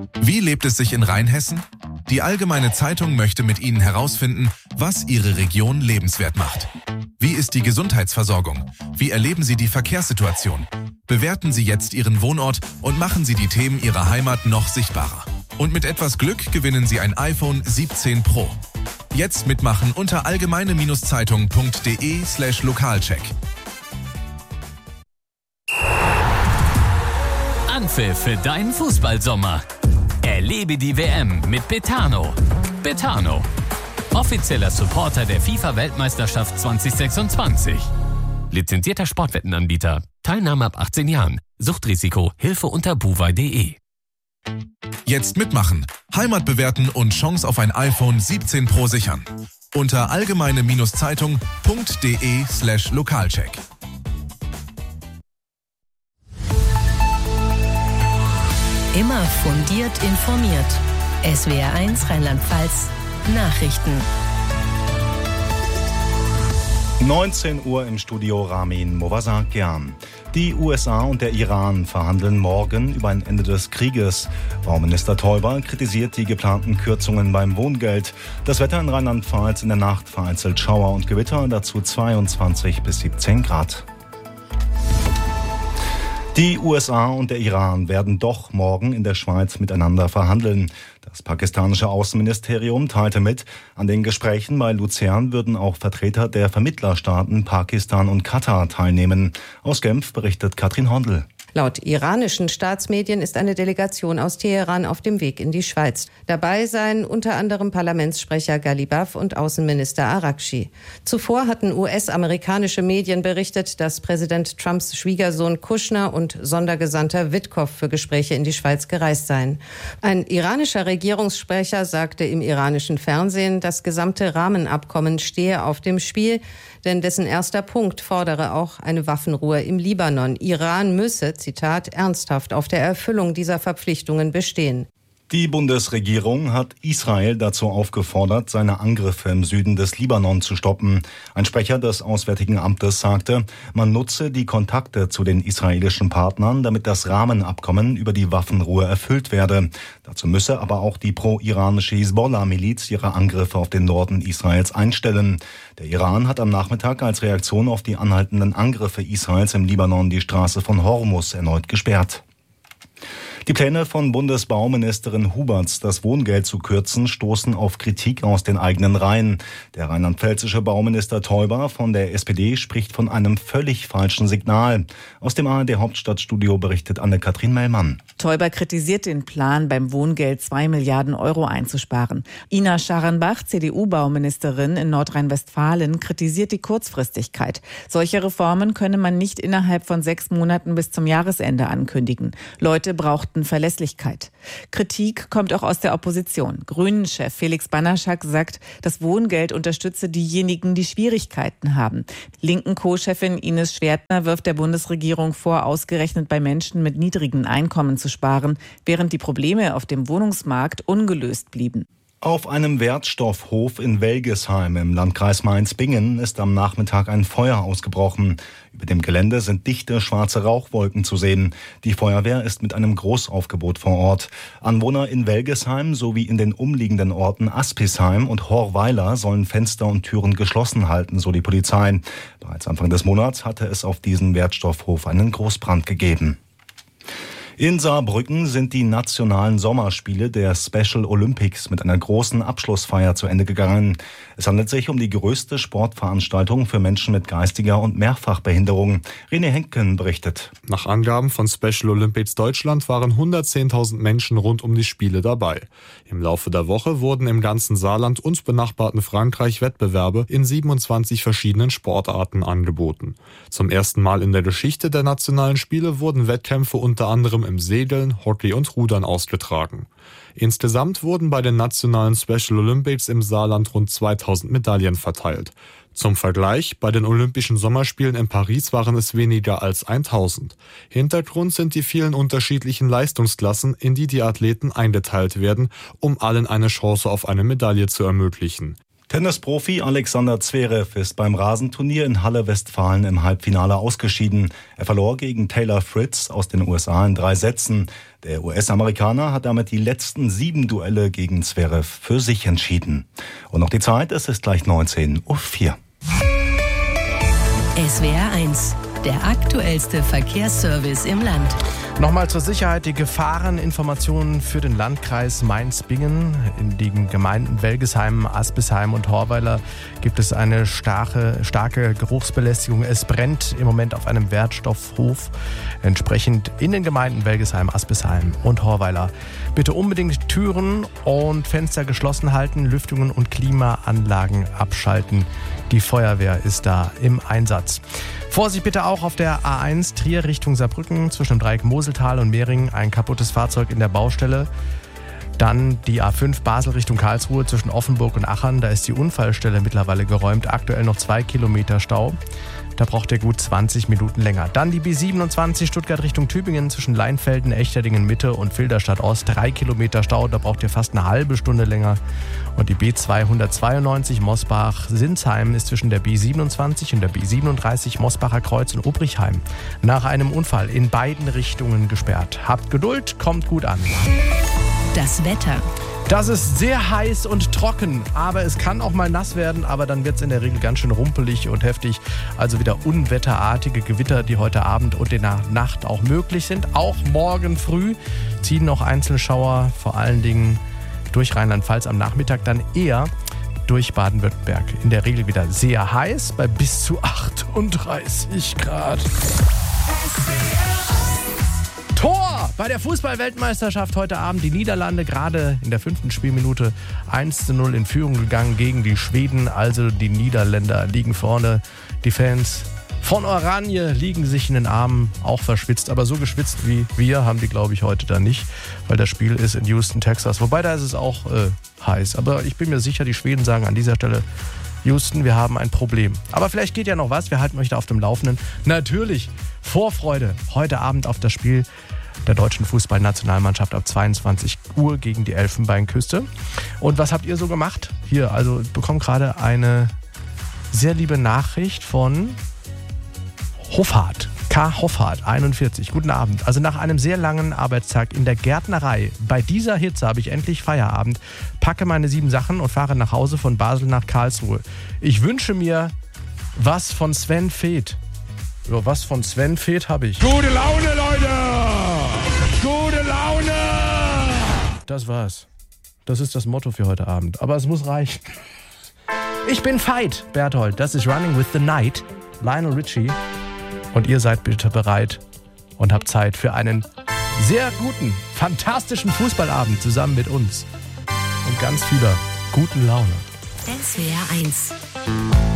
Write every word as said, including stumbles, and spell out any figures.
Wie lebt es sich in Rheinhessen? Die Allgemeine Zeitung möchte mit Ihnen herausfinden, was Ihre Region lebenswert macht. Wie ist die Gesundheitsversorgung? Wie erleben Sie die Verkehrssituation? Bewerten Sie jetzt Ihren Wohnort und machen Sie die Themen Ihrer Heimat noch sichtbarer. Und mit etwas Glück gewinnen Sie ein iPhone siebzehn Pro. Jetzt mitmachen unter allgemeine-zeitung.de slash Lokalcheck. Anpfiff für deinen Fußballsommer. Erlebe die W M mit Betano. Betano, offizieller Supporter der FIFA-Weltmeisterschaft zwanzig sechsundzwanzig. Lizenzierter Sportwettenanbieter. Teilnahme ab achtzehn Jahren. Suchtrisiko. Hilfe unter buwei punkt de. Jetzt mitmachen, Heimat bewerten und Chance auf ein iPhone siebzehn Pro sichern. Unter allgemeine-zeitung.de slash Lokalcheck. Immer fundiert informiert. S W R eins Rheinland-Pfalz Nachrichten. neunzehn Uhr im Studio Ramin Movasakian. Die U S A und der Iran verhandeln morgen über ein Ende des Krieges. Bauminister Teuber kritisiert die geplanten Kürzungen beim Wohngeld. Das Wetter in Rheinland-Pfalz in der Nacht vereinzelt Schauer und Gewitter, dazu zweiundzwanzig bis siebzehn Grad. Die U S A und der Iran werden doch morgen in der Schweiz miteinander verhandeln. Das pakistanische Außenministerium teilte mit, an den Gesprächen bei Luzern würden auch Vertreter der Vermittlerstaaten Pakistan und Katar teilnehmen. Aus Genf berichtet Katrin Hondl. Laut iranischen Staatsmedien ist eine Delegation aus Teheran auf dem Weg in die Schweiz. Dabei seien unter anderem Parlamentssprecher Ghalibaf und Außenminister Arakchi. Zuvor hatten U S-amerikanische Medien berichtet, dass Präsident Trumps Schwiegersohn Kushner und Sondergesandter Witkow für Gespräche in die Schweiz gereist seien. Ein iranischer Regierungssprecher sagte im iranischen Fernsehen, das gesamte Rahmenabkommen stehe auf dem Spiel, denn dessen erster Punkt fordere auch eine Waffenruhe im Libanon. Iran müsse, Zitat, ernsthaft auf der Erfüllung dieser Verpflichtungen bestehen. Die Bundesregierung hat Israel dazu aufgefordert, seine Angriffe im Süden des Libanon zu stoppen. Ein Sprecher des Auswärtigen Amtes sagte, man nutze die Kontakte zu den israelischen Partnern, damit das Rahmenabkommen über die Waffenruhe erfüllt werde. Dazu müsse aber auch die pro-iranische Hisbollah-Miliz ihre Angriffe auf den Norden Israels einstellen. Der Iran hat am Nachmittag als Reaktion auf die anhaltenden Angriffe Israels im Libanon die Straße von Hormuz erneut gesperrt. Die Pläne von Bundesbauministerin Huberts, das Wohngeld zu kürzen, stoßen auf Kritik aus den eigenen Reihen. Der rheinland-pfälzische Bauminister Teuber von der S P D spricht von einem völlig falschen Signal. Aus dem A R D-Hauptstadtstudio berichtet Anne-Kathrin Mellmann. Teuber kritisiert den Plan, beim Wohngeld zwei Milliarden Euro einzusparen. Ina Scharenbach, C D U-Bauministerin in Nordrhein-Westfalen, kritisiert die Kurzfristigkeit. Solche Reformen könne man nicht innerhalb von sechs Monaten bis zum Jahresende ankündigen. Leute brauchten Verlässlichkeit. Kritik kommt auch aus der Opposition. Grünen-Chef Felix Banaschak sagt, das Wohngeld unterstütze diejenigen, die Schwierigkeiten haben. Linken-Co-Chefin Ines Schwertner wirft der Bundesregierung vor, ausgerechnet bei Menschen mit niedrigen Einkommen zu sparen, während die Probleme auf dem Wohnungsmarkt ungelöst blieben. Auf einem Wertstoffhof in Welgesheim im Landkreis Mainz-Bingen ist am Nachmittag ein Feuer ausgebrochen. Über dem Gelände sind dichte schwarze Rauchwolken zu sehen. Die Feuerwehr ist mit einem Großaufgebot vor Ort. Anwohner in Welgesheim sowie in den umliegenden Orten Aspisheim und Horweiler sollen Fenster und Türen geschlossen halten, so die Polizei. Bereits Anfang des Monats hatte es auf diesem Wertstoffhof einen Großbrand gegeben. In Saarbrücken sind die nationalen Sommerspiele der Special Olympics mit einer großen Abschlussfeier zu Ende gegangen. Es handelt sich um die größte Sportveranstaltung für Menschen mit geistiger und Mehrfachbehinderung. René Henken berichtet. Nach Angaben von Special Olympics Deutschland waren hundertzehntausend Menschen rund um die Spiele dabei. Im Laufe der Woche wurden im ganzen Saarland und benachbarten Frankreich Wettbewerbe in siebenundzwanzig verschiedenen Sportarten angeboten. Zum ersten Mal in der Geschichte der nationalen Spiele wurden Wettkämpfe unter anderem im Segeln, Hockey und Rudern ausgetragen. Insgesamt wurden bei den nationalen Special Olympics im Saarland rund zweitausend Medaillen verteilt. Zum Vergleich, bei den Olympischen Sommerspielen in Paris waren es weniger als tausend. Hintergrund sind die vielen unterschiedlichen Leistungsklassen, in die die Athleten eingeteilt werden, um allen eine Chance auf eine Medaille zu ermöglichen. Tennisprofi Alexander Zverev ist beim Rasenturnier in Halle Westfalen im Halbfinale ausgeschieden. Er verlor gegen Taylor Fritz aus den U S A in drei Sätzen. Der U S-Amerikaner hat damit die letzten sieben Duelle gegen Zverev für sich entschieden. Und noch die Zeit, es ist gleich neunzehn Uhr vier. S W R eins, der aktuellste Verkehrsservice im Land. Nochmal zur Sicherheit die Gefahreninformationen für den Landkreis Mainz-Bingen. In den Gemeinden Welgesheim, Asbisheim und Horweiler gibt es eine starke, starke Geruchsbelästigung. Es brennt im Moment auf einem Wertstoffhof. Entsprechend in den Gemeinden Welgesheim, Asbisheim und Horweiler bitte unbedingt Türen und Fenster geschlossen halten, Lüftungen und Klimaanlagen abschalten. Die Feuerwehr ist da im Einsatz. Vorsicht bitte auch auf der A eins Trier Richtung Saarbrücken zwischen dem Dreieck Moseltal und Mehring. Ein kaputtes Fahrzeug in der Baustelle. Dann die A fünf Basel Richtung Karlsruhe zwischen Offenburg und Achern. Da ist die Unfallstelle mittlerweile geräumt. Aktuell noch zwei Kilometer Stau. Da braucht ihr gut zwanzig Minuten länger. Dann die B siebenundzwanzig Stuttgart Richtung Tübingen zwischen Leinfelden, Echterdingen Mitte und Filderstadt Ost. Drei Kilometer Stau, da braucht ihr fast eine halbe Stunde länger. Und die B zweihundertzweiundneunzig Mosbach-Sinsheim ist zwischen der B siebenundzwanzig und der B siebenunddreißig Mosbacher Kreuz und Obrichheim nach einem Unfall in beiden Richtungen gesperrt. Habt Geduld, kommt gut an. Das Wetter. Das ist sehr heiß und trocken, aber es kann auch mal nass werden, aber dann wird es in der Regel ganz schön rumpelig und heftig. Also wieder unwetterartige Gewitter, die heute Abend und in der Nacht auch möglich sind. Auch morgen früh ziehen noch Einzelschauer, vor allen Dingen durch Rheinland-Pfalz am Nachmittag, dann eher durch Baden-Württemberg. In der Regel wieder sehr heiß, bei bis zu achtunddreißig Grad. Tor bei der Fußball-Weltmeisterschaft heute Abend. Die Niederlande gerade in der fünften Spielminute eins zu null in Führung gegangen gegen die Schweden. Also die Niederländer liegen vorne. Die Fans von Oranje liegen sich in den Armen, auch verschwitzt. Aber so geschwitzt wie wir haben die, glaube ich, heute da nicht. Weil das Spiel ist in Houston, Texas. Wobei, da ist es auch äh, heiß. Aber ich bin mir sicher, die Schweden sagen an dieser Stelle: Houston, wir haben ein Problem. Aber vielleicht geht ja noch was. Wir halten euch da auf dem Laufenden. Natürlich Vorfreude heute Abend auf das Spiel der deutschen Fußballnationalmannschaft ab zweiundzwanzig Uhr gegen die Elfenbeinküste. Und was habt ihr so gemacht? Hier, also ich bekomme gerade eine sehr liebe Nachricht von Hoffart. K. Hoffart, einundvierzig. Guten Abend. Also nach einem sehr langen Arbeitstag in der Gärtnerei, bei dieser Hitze habe ich endlich Feierabend, packe meine sieben Sachen und fahre nach Hause von Basel nach Karlsruhe. Ich wünsche mir was von Sven Feth. Ja, was von Sven Feth habe ich. Gute Laune, Leute! Gute Laune! Das war's. Das ist das Motto für heute Abend. Aber es muss reichen. Ich bin Veit, Berthold. Das ist Running with the Night. Lionel Richie. Und ihr seid bitte bereit und habt Zeit für einen sehr guten, fantastischen Fußballabend zusammen mit uns. Und ganz vieler guten Laune. S W R eins.